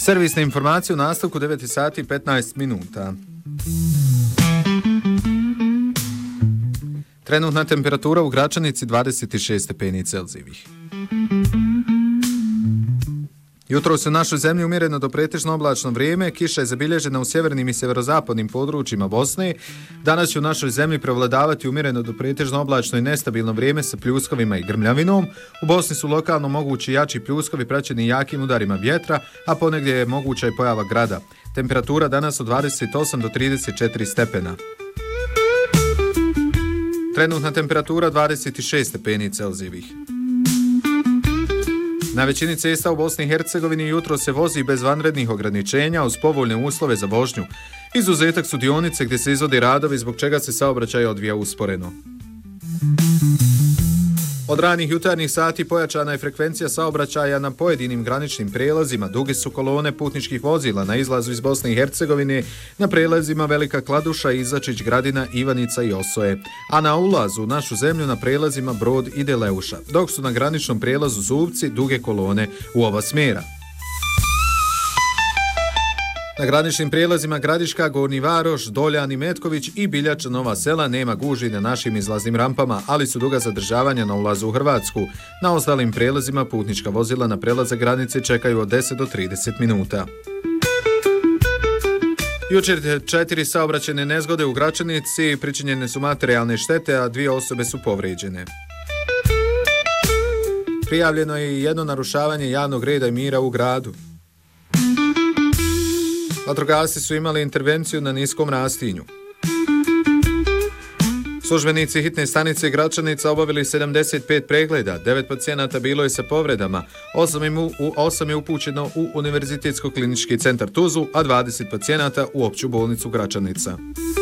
Servisne informacije u nastavku 9 sati i 15 minuta. Trenutna temperatura u Gračanici 26 stepeni Celzijevih. Jutro se u našoj zemlji umjereno do pretežno oblačno vrijeme, kiša je zabilježena u sjevernim i sjeverozapadnim područjima Bosne. Danas će u našoj zemlji prevladavati umjereno do pretežno oblačno i nestabilno vrijeme sa pljuskovima i grmljavinom. U Bosni su lokalno mogući jači pljuskovi praćeni jakim udarima vjetra, a ponegdje je moguća i pojava grada. Temperatura danas od 28 do 34 stepena. Trenutna temperatura 26 stepeni Celzijevih. Na većini cesta u Bosni i Hercegovini jutro se vozi bez vanrednih ograničenja uz povoljne uslove za vožnju. Izuzetak su dionice gdje se izvode radovi zbog čega se saobraćaj odvija usporeno. Od ranih jutarnjih sati pojačana je frekvencija saobraćaja na pojedinim graničnim prijelazima. Duge su kolone putničkih vozila na izlazu iz Bosne i Hercegovine, na prijelazima Velika Kladuša, Izačić, Gradina, Ivanica i Osoje, a na ulazu u našu zemlju na prijelazima Brod i Deleuša, dok su na graničnom prijelazu Zubci duge kolone u oba smjera. Na graničnim prijelazima Gradiška, Gornji Varoš, Doljan i Metković i Biljač, Nova Sela nema gužvi na našim izlaznim rampama, ali su duga zadržavanja na ulazu u Hrvatsku. Na ostalim prijelazima putnička vozila na prelaze granice čekaju od 10 do 30 minuta. Jučer 4 saobraćajne nezgode u Gračanici, pričinjene su materijalne štete, a 2 osobe su povrijeđene. Prijavljeno je i jedno narušavanje javnog reda i mira u gradu. Vatrogasci su imali intervenciju na niskom rastinju. Službenici hitne stanice Gračanica obavili 75 pregleda, 9 pacijenata bilo je sa povredama, 8 je upućeno u Univerzitetsko-klinički centar Tuzlu, a 20 pacijenata u opću bolnicu Gračanica.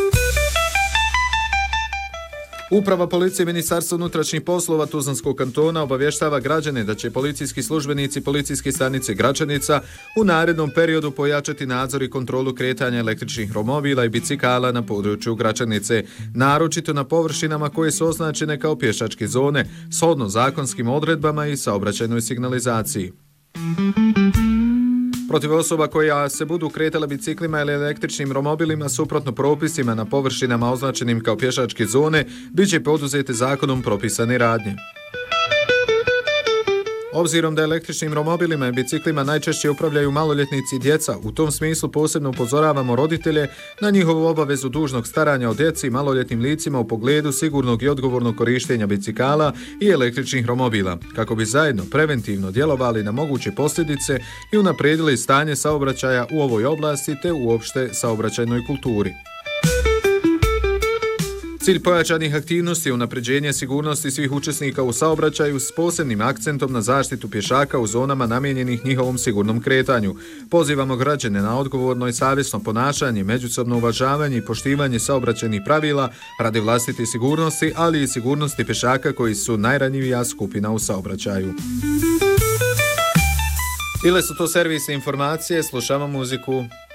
Uprava policije Ministarstva unutrašnjih poslova Tuzlanskog kantona obavještava građane da će policijski službenici policijske stanice Gračanica u narednom periodu pojačati nadzor i kontrolu kretanja električnih romobila i bicikala na području Gračanice, naročito na površinama koje su označene kao pješačke zone, shodno zakonskim odredbama i saobraćajnoj signalizaciji. Protiv osoba koja se budu kretala biciklima ili električnim romobilima suprotno propisima na površinama označenim kao pješačke zone, bit će poduzete zakonom propisane radnje. Obzirom da električnim romobilima i biciklima najčešće upravljaju maloljetnici i djeca, u tom smislu posebno upozoravamo roditelje na njihovu obavezu dužnog staranja o djeci i maloljetnim licima u pogledu sigurnog i odgovornog korištenja bicikala i električnih romobila, kako bi zajedno preventivno djelovali na moguće posljedice i unaprijedili stanje saobraćaja u ovoj oblasti te uopšte saobraćajnoj kulturi. Cilj pojačanih aktivnosti je unapređenje sigurnosti svih učesnika u saobraćaju s posebnim akcentom na zaštitu pješaka u zonama namijenjenih njihovom sigurnom kretanju. Pozivamo građane na odgovorno i savjesno ponašanje, međusobno uvažavanje i poštivanje saobraćajnih pravila radi vlastite sigurnosti, ali i sigurnosti pješaka koji su najranjivija skupina u saobraćaju. Bile su to servisne informacije, slušamo muziku.